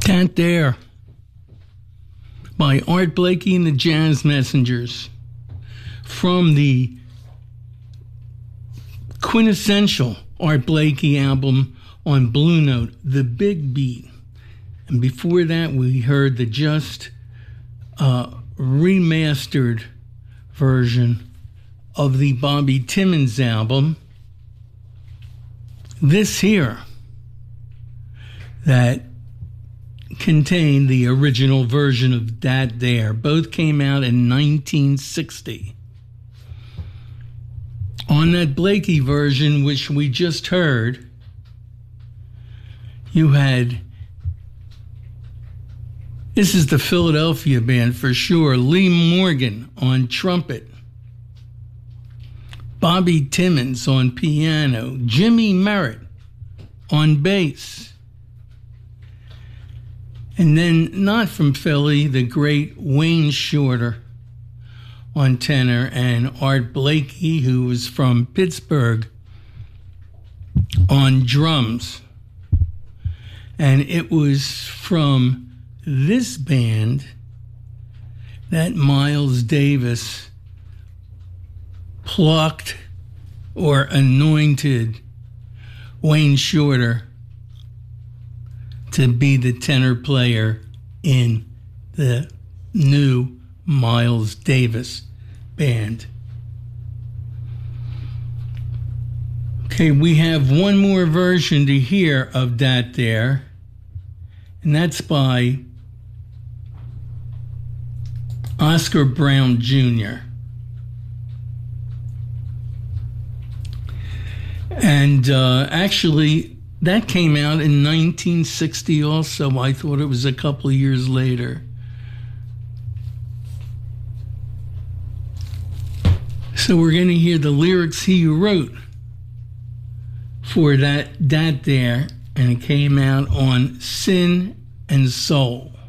Can't Dare by Art Blakey and the Jazz Messengers, from the quintessential Art Blakey album on Blue Note, The Big Beat. And before that, we heard the just remastered version of the Bobby Timmons album, This Here, that contained the original version of That There. Both came out in 1960. On that Blakey version, which we just heard, you had, this is the Philadelphia band for sure, Lee Morgan on trumpet, Bobby Timmons on piano, Jimmy Merritt on bass, and then, not from Philly, the great Wayne Shorter on tenor, and Art Blakey, who was from Pittsburgh, on drums. And it was from this band that Miles Davis plucked or anointed Wayne Shorter to be the tenor player in the new Miles Davis band. Okay, we have one more version to hear of That There, and that's by Oscar Brown Jr. And actually, that came out in 1960 also. I thought it was a couple of years later. So we're going to hear the lyrics he wrote for that There, and it came out on Sin and Soul.